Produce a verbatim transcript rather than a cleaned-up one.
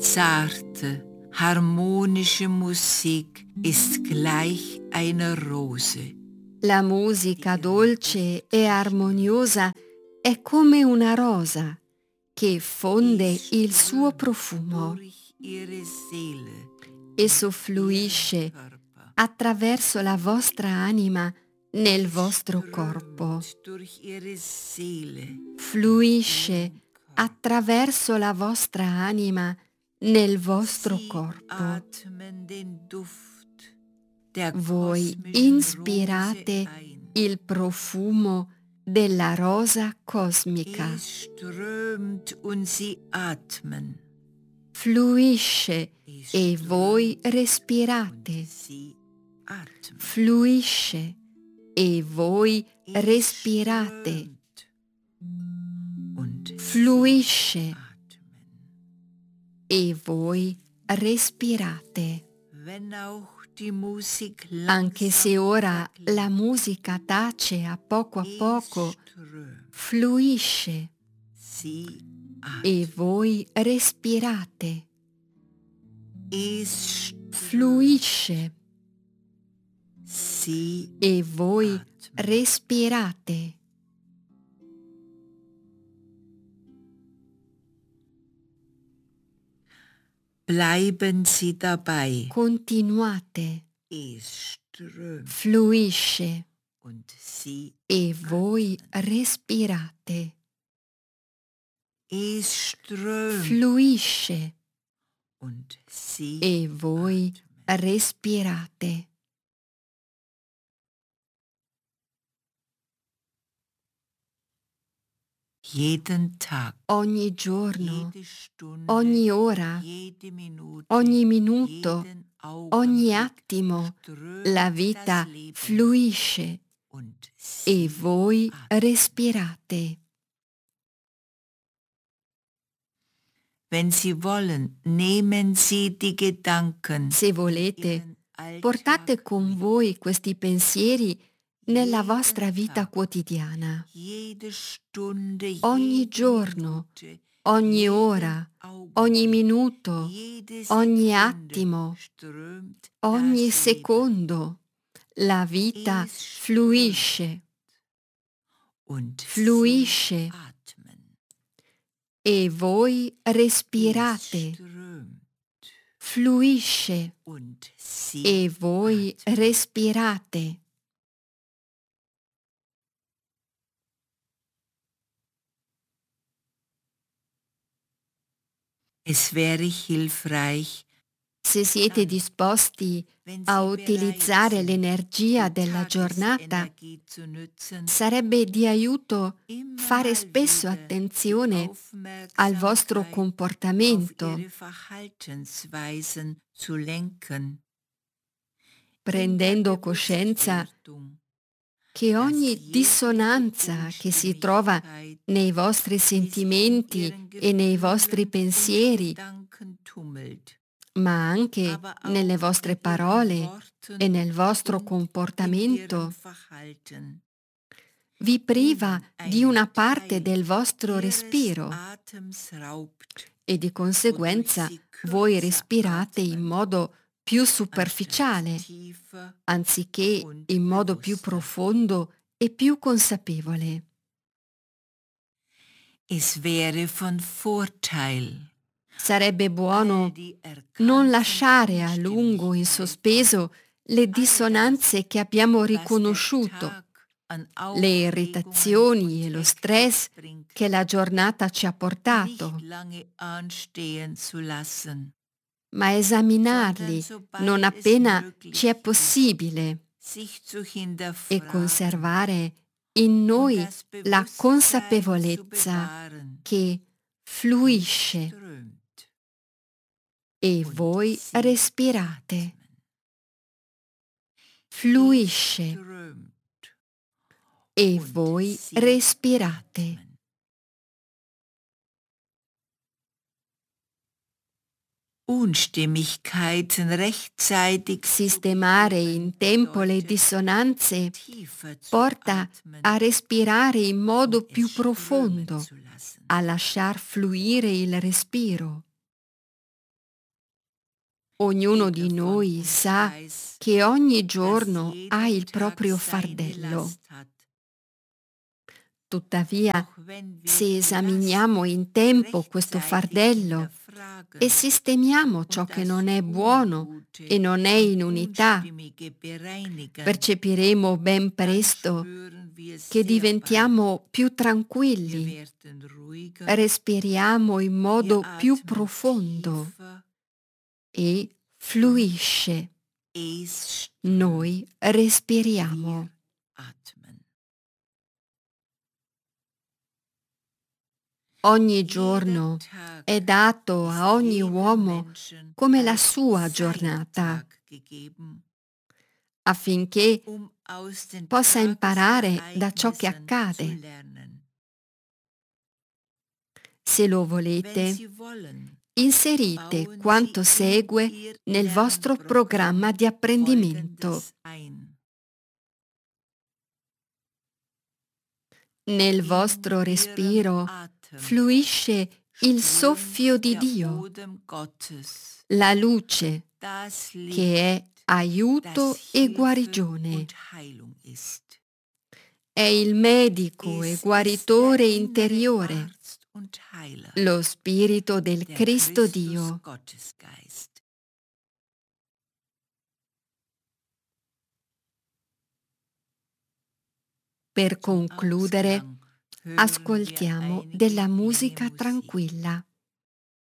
Zarte, harmonische Musik ist gleich einer Rose. La musica dolce e armoniosa è come una rosa che fonde il suo profumo. Durch ihre Seele, Esso fluisce attraverso la vostra anima nel vostro corpo. durch ihre Seele, Fluisce attraverso la vostra anima nel vostro corpo. atmen den Duft der Voi kosmischen inspirate Rose ein. il profumo della rosa cosmica. Es strömt und sie atmen. Fluisce Es e voi strömt respirate. und sie atmen. Fluisce e voi Es respirate. strömt und sie Fluisce atmen. e voi respirate. Wenn auch die Musik Anche se langsam ora verklingt, la musica tace a poco a es poco, strömt, fluisce sie e atmen. voi respirate. Es strömt, Fluisce sie e voi atmen. respirate. Bleiben Sie dabei. Continuate. Es strömt Fluisce und sie e voi respirate. es strömt Fluisce und sie e voi atmen. respirate. Jeden Tag, Ogni giorno, jede Stunde, ogni ora, jede Minute, ogni minuto, jeden ogni Augenblick attimo, strömt la das vita Leben fluisce und e sie voi atmen. respirate. Wenn Sie wollen, nehmen Sie die Gedanken Se in volete, Ihren portate Alltag con mit. voi questi pensieri nella Jeden vostra vita Tag, quotidiana. jede Stunde, Ogni jede giorno, Minute, ogni jeden ora, ogni Augenblick, minuto, jede ogni Sekunde attimo, strömt ogni das Leben. secondo, la vita Es strömt fluisce, und Sie fluisce atmen. e voi Es respirate. strömt Fluisce und Sie e voi atmen. respirate. Es wäre hilfreich, Se siete disposti wenn a Sie bereit utilizzare sind, l'energia die della giornata, Tagesenergie zu nützen, sarebbe di aiuto immer fare mal spesso wieder die attenzione al vostro Aufmerksamkeit auf comportamento, Ihre Verhaltensweisen zu lenken. In der prendendo coscienza Bewusstwerdung, che dass ogni jegliche dissonanza che si trova Unstimmigkeit, nei vostri die sich in sentimenti Ihren e nei vostri Gefühlen und pensieri, Gedanken tummelt, ma anche aber nelle auch vostre in Ihren parole Worten e nel vostro und in Ihrem comportamento, Verhalten, vi priva Ihnen di una einen parte Teil del vostro Ihres respiro Atems raubt, e di wodurch conseguenza Sie voi kürzer respirate in atmen, modo più anstatt superficiale, tiefer anziché und in modo più bewusster. profondo e più consapevole. Es wäre von Vorteil, Sarebbe all buono die non erkannten lasciare a lungo in Unstimmigkeiten, sospeso le all das, dissonanze che abbiamo was der riconosciuto, Tag an le Aufregungen irritazioni e und lo Hektik stress bringt, che la giornata ci ha nicht portato, lange anstehen zu lassen, ma sondern esaminarli non sobald es appena ci möglich è ist, possibile sich zu e hinterfragen conservare in und noi das la Bewusstsein zu consapevolezza bewahren. che Es fluisce strömt e und voi Sie respirate. atmen. Es Fluisce strömt e und voi Sie respirate. atmen. Unstimmigkeiten rechtzeitig zu Sistemare in beheben tempo le bedeutet, dissonanze tiefer zu porta atmen a respirare in modo und più es strömen profondo, zu lassen. a lasciar fluire il respiro. Ognuno di noi sa che ogni giorno ha il proprio fardello. Tuttavia, se esaminiamo in tempo questo fardello e sistemiamo ciò che non è buono e non è in unità, percepiremo ben presto che diventiamo più tranquilli, respiriamo in modo più profondo e fluisce. Noi respiriamo. Ogni giorno è dato a ogni uomo come la sua giornata, affinché possa imparare da ciò che accade. Se lo volete, inserite quanto segue nel vostro programma di apprendimento. Nel vostro respiro fluisce il soffio di Dio, la luce che è aiuto e guarigione. È il medico e guaritore interiore, lo Spirito del Cristo Dio. Per concludere, ascoltiamo della musica tranquilla.